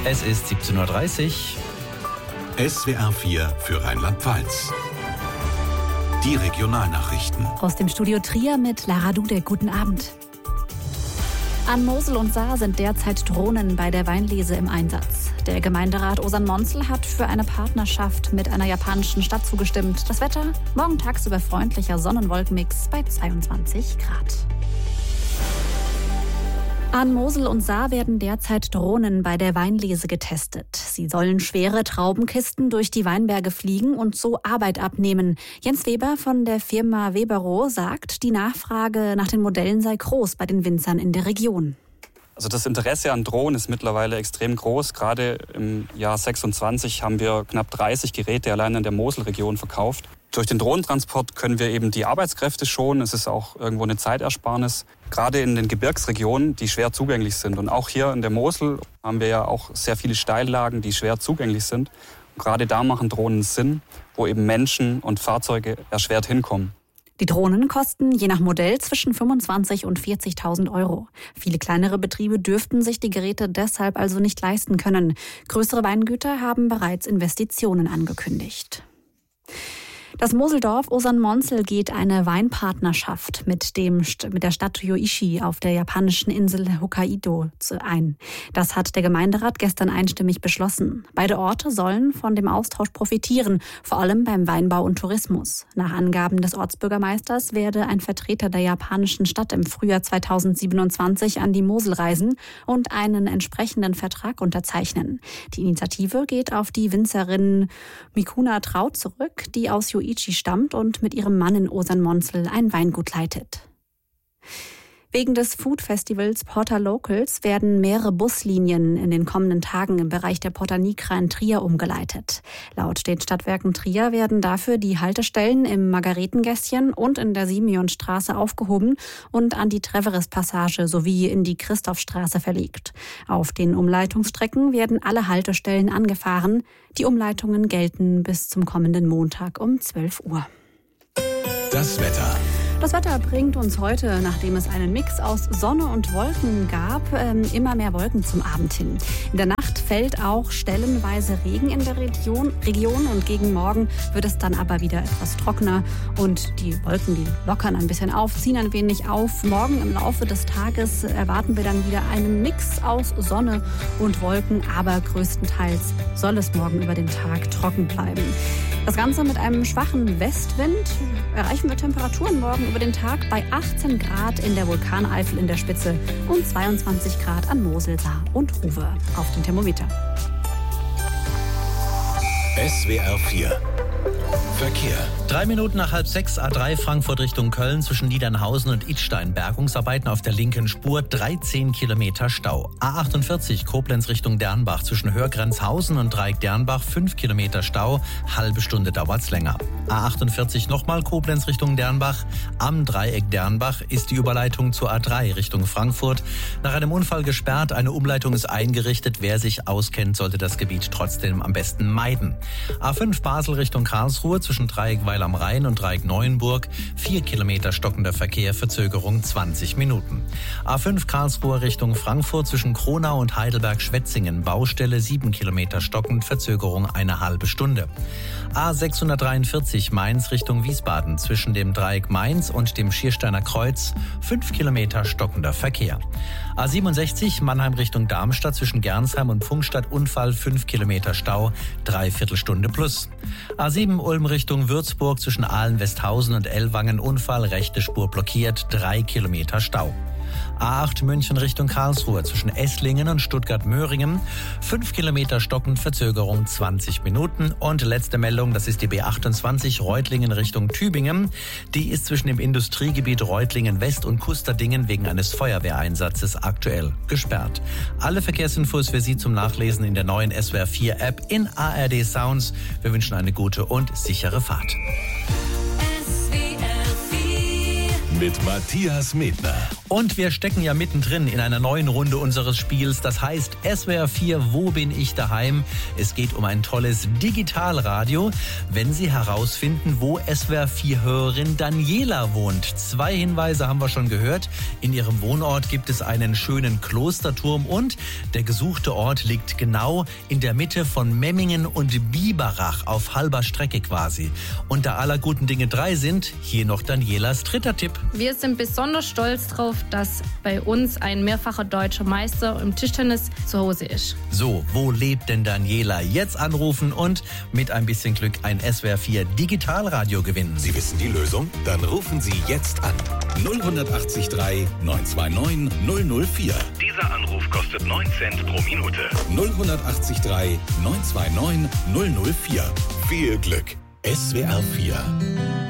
Es ist 17:30 Uhr. SWR 4 für Rheinland-Pfalz. Die Regionalnachrichten. Aus dem Studio Trier mit Lara Dudek. Guten Abend. An Mosel und Saar sind derzeit Drohnen bei der Weinlese im Einsatz. Der Gemeinderat Osern-Monsel hat für eine Partnerschaft mit einer japanischen Stadt zugestimmt. Das Wetter? Morgen tagsüber freundlicher Sonnenwolkenmix bei 22 Grad. An Mosel und Saar werden derzeit Drohnen bei der Weinlese getestet. Sie sollen schwere Traubenkisten durch die Weinberge fliegen und so Arbeit abnehmen. Jens Weber von der Firma Weberow sagt, die Nachfrage nach den Modellen sei groß bei den Winzern in der Region. Also das Interesse an Drohnen ist mittlerweile extrem groß. Gerade im Jahr 26 haben wir knapp 30 Geräte allein in der Moselregion verkauft. Durch den Drohnentransport können wir eben die Arbeitskräfte schonen. Es ist auch irgendwo eine Zeitersparnis. Gerade in den Gebirgsregionen, die schwer zugänglich sind. Und auch hier in der Mosel haben wir ja auch sehr viele Steillagen, die schwer zugänglich sind. Und gerade da machen Drohnen Sinn, wo eben Menschen und Fahrzeuge erschwert hinkommen. Die Drohnen kosten je nach Modell zwischen 25.000 und 40.000 Euro. Viele kleinere Betriebe dürften sich die Geräte deshalb also nicht leisten können. Größere Weingüter haben bereits Investitionen angekündigt. Das Moseldorf Osern-Monsel geht eine Weinpartnerschaft mit der Stadt Yoichi auf der japanischen Insel Hokkaido ein. Das hat der Gemeinderat gestern einstimmig beschlossen. Beide Orte sollen von dem Austausch profitieren, vor allem beim Weinbau und Tourismus. Nach Angaben des Ortsbürgermeisters werde ein Vertreter der japanischen Stadt im Frühjahr 2027 an die Mosel reisen und einen entsprechenden Vertrag unterzeichnen. Die Initiative geht auf die Winzerin Mikuna Traut zurück, die aus Yoichi stammt und mit ihrem Mann in Osern-Monsel ein Weingut leitet. Wegen des Food-Festivals Porta Locals werden mehrere Buslinien in den kommenden Tagen im Bereich der Porta Nigra in Trier umgeleitet. Laut den Stadtwerken Trier werden dafür die Haltestellen im Margaretengässchen und in der Simeonstraße aufgehoben und an die Treveris-Passage sowie in die Christophstraße verlegt. Auf den Umleitungsstrecken werden alle Haltestellen angefahren. Die Umleitungen gelten bis zum kommenden Montag um 12 Uhr. Das Wetter. Das Wetter bringt uns heute, nachdem es einen Mix aus Sonne und Wolken gab, immer mehr Wolken zum Abend hin. In der Nacht fällt auch stellenweise Regen in der Region und gegen Morgen wird es dann aber wieder etwas trockener und die Wolken, die lockern ein bisschen auf, ziehen ein wenig auf. Morgen im Laufe des Tages erwarten wir dann wieder einen Mix aus Sonne und Wolken, aber größtenteils soll es morgen über den Tag trocken bleiben. Das Ganze mit einem schwachen Westwind erreichen wir Temperaturen morgen über den Tag bei 18 Grad in der Vulkaneifel in der Spitze und 22 Grad an Mosel, Saar und Ruwe auf dem Thermometer. SWR 4 Verkehr. 3 Minuten nach 5:30 A3 Frankfurt Richtung Köln zwischen Niedernhausen und Idstein. Bergungsarbeiten auf der linken Spur, 13 Kilometer Stau. A48 Koblenz Richtung Dernbach zwischen Hörgrenzhausen und Dreieck Dernbach, 5 Kilometer Stau, halbe Stunde dauert's länger. A48 nochmal Koblenz Richtung Dernbach. Am Dreieck Dernbach ist die Überleitung zur A3 Richtung Frankfurt. Nach einem Unfall gesperrt, eine Umleitung ist eingerichtet. Wer sich auskennt, sollte das Gebiet trotzdem am besten meiden. A5 Basel Richtung Karlsruhe zwischen Dreieck Weil am Rhein und Dreieck Neuenburg, 4 Kilometer stockender Verkehr, Verzögerung 20 Minuten. A5 Karlsruhe Richtung Frankfurt zwischen Kronau und Heidelberg-Schwetzingen, Baustelle 7 Kilometer stockend, Verzögerung eine halbe Stunde. A643 Mainz Richtung Wiesbaden zwischen dem Dreieck Mainz und dem Schiersteiner Kreuz, 5 Kilometer stockender Verkehr. A67 Mannheim Richtung Darmstadt zwischen Gernsheim und Pfungstadt, Unfall, 5 Kilometer Stau, 3/4 Stunde plus. A7 Ulm Richtung Würzburg zwischen Ahlen-Westhausen und Ellwangen, Unfall, rechte Spur blockiert, 3 Kilometer Stau. A8 München Richtung Karlsruhe zwischen Esslingen und Stuttgart-Möhringen, 5 Kilometer stockend, Verzögerung 20 Minuten. Und letzte Meldung, das ist die B28 Reutlingen Richtung Tübingen. Die ist zwischen dem Industriegebiet Reutlingen West und Kusterdingen wegen eines Feuerwehreinsatzes aktuell gesperrt. Alle Verkehrsinfos für Sie zum Nachlesen in der neuen SWR 4 App in ARD Sounds. Wir wünschen eine gute und sichere Fahrt. Mit Matthias Medner. Und wir stecken ja mittendrin in einer neuen Runde unseres Spiels. Das heißt SWR 4, wo bin ich daheim? Es geht um ein tolles Digitalradio. Wenn Sie herausfinden, wo SWR 4-Hörerin Daniela wohnt. 2 Hinweise haben wir schon gehört. In ihrem Wohnort gibt es einen schönen Klosterturm und der gesuchte Ort liegt genau in der Mitte von Memmingen und Biberach auf halber Strecke quasi. Und da aller guten Dinge 3 sind, hier noch Danielas dritter Tipp. Wir sind besonders stolz drauf, dass bei uns ein mehrfacher deutscher Meister im Tischtennis zu Hause ist. So, wo lebt denn Daniela? Jetzt anrufen und mit ein bisschen Glück ein SWR 4 Digitalradio gewinnen. Sie wissen die Lösung? Dann rufen Sie jetzt an. 0180 3 929 004. Dieser Anruf kostet 9 Cent pro Minute. 0180 3 929 004. Viel Glück. SWR 4.